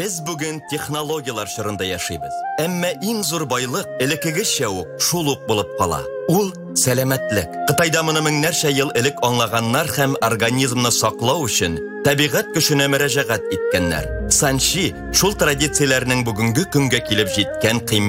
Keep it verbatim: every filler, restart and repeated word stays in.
Без бүген технологиялар шырында яшибез. Әмма иң зур байлык элеккегечә үк шул ук булып кала. Ул сәламәтлек. Кытайда моны меңнәрчә ел элек аңлаганнар һәм организмны саклау өчен табигать көченә мөрәҗәгать иткәннәр. Санчи шул традицияләрнең бүгенге көнгә килеп җиткән